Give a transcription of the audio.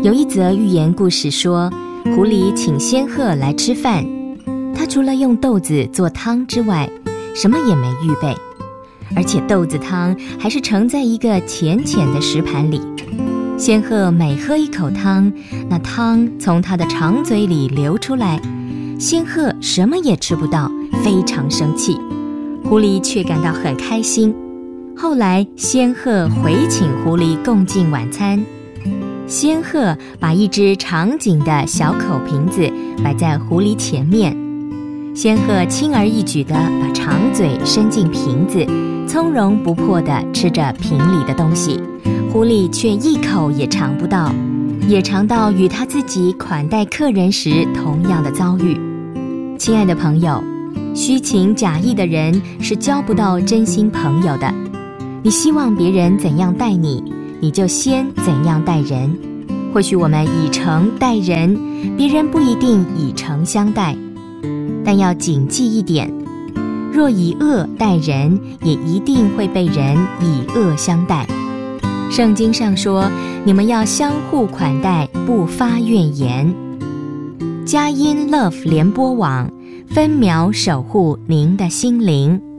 有一则寓言故事说，狐狸请仙鹤来吃饭，他除了用豆子做汤之外，什么也没预备，而且豆子汤还是盛在一个浅浅的石盘里。仙鹤每喝一口汤，那汤从他的长嘴里流出来，仙鹤什么也吃不到，非常生气。狐狸却感到很开心。后来仙鹤回请狐狸共进晚餐，仙鹤把一只长颈的小口瓶子摆在狐狸前面，仙鹤轻而易举地把长嘴伸进瓶子，从容不迫地吃着瓶里的东西，狐狸却一口也尝不到，也尝到与他自己款待客人时同样的遭遇。亲爱的朋友，虚情假意的人是交不到真心朋友的。你希望别人怎样待你，你就先怎样待人。或许我们以诚待人，别人不一定以诚相待，但要谨记一点，若以恶待人，也一定会被人以恶相待。圣经上说，你们要相互款待，不发怨言。佳音 Love 联播网，分秒守护您的心灵。